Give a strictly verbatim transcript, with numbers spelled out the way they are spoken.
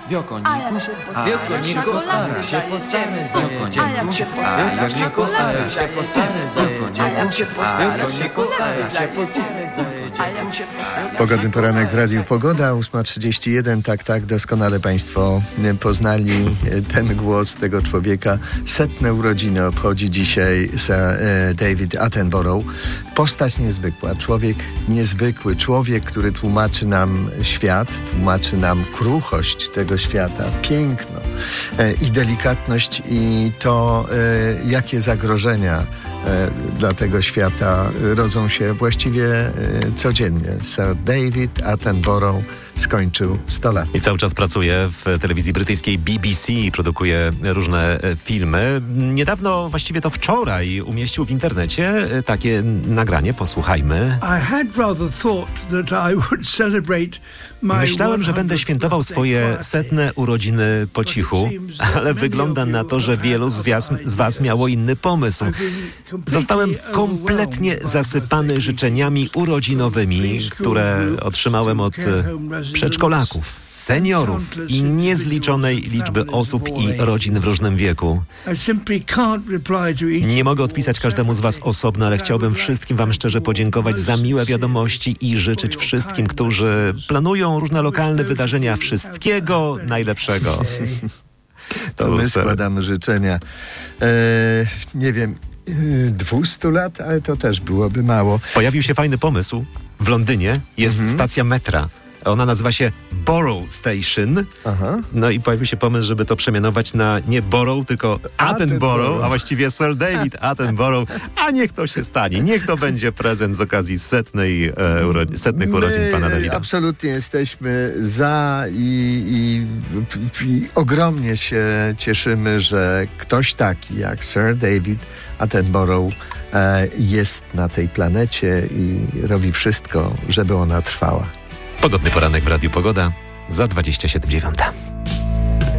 Wiokoniku, A jak się postarać, wiokoniku, na stara kolację się zajdziemy. wiokoniku, A jak się postarać, na wiokoniku, kolację stara się zajdziemy. A jak się postarać, na kolację zajdziemy. A jak się postarać, Pogodny poranek w Radiu Pogoda, ósma trzydzieści jeden. Tak, tak, doskonale Państwo poznali ten głos tego człowieka. Setne urodziny obchodzi dzisiaj Sir David Attenborough. Postać niezwykła, człowiek niezwykły, człowiek, który tłumaczy nam świat, tłumaczy nam kruchość tego świata, piękno i delikatność i to, jakie zagrożenia dla tego świata rodzą się właściwie codziennie. Sir David Attenborough skończył sto lat. I cały czas pracuje w telewizji brytyjskiej B B C, produkuje różne filmy. Niedawno, właściwie to wczoraj, umieścił w internecie takie nagranie. Posłuchajmy. Myślałem, że będę świętował swoje setne urodziny po cichu, ale wygląda na to, że wielu z was, z was miało inny pomysł. Zostałem kompletnie zasypany życzeniami urodzinowymi, które otrzymałem od przedszkolaków, seniorów i niezliczonej liczby osób i rodzin w różnym wieku. Nie mogę odpisać każdemu z was osobno, ale chciałbym wszystkim wam szczerze podziękować za miłe wiadomości i życzyć wszystkim, którzy planują różne lokalne wydarzenia, wszystkiego najlepszego. To my składamy życzenia. E, nie wiem, dwustu lat, ale to też byłoby mało. Pojawił się fajny pomysł. W Londynie jest mhm. stacja metra. Ona nazywa się Borough Station. Aha. No i pojawił się pomysł, żeby to przemianować na nie Borough, tylko Attenborough, a właściwie Sir David Attenborough. A niech to się stanie. Niech to będzie prezent z okazji setnej, e, uro- setnych My urodzin pana Davida. Absolutnie jesteśmy za i, i, i ogromnie się cieszymy, że ktoś taki jak Sir David Attenborough e, jest na tej planecie i robi wszystko, żeby ona trwała. Pogodny poranek w Radiu Pogoda za dwadzieścia siedem dziewiąta.